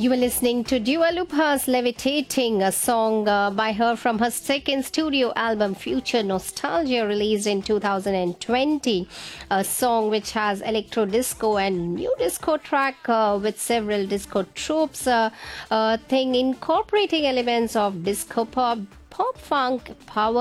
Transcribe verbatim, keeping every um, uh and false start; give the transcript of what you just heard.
You were listening to Dua Lipa's Levitating, a song uh, by her from her second studio album Future Nostalgia, released in two thousand twenty. A song which has electro disco and new disco track uh, with several disco tropes, uh, uh, thing incorporating elements of disco pop, pop funk, power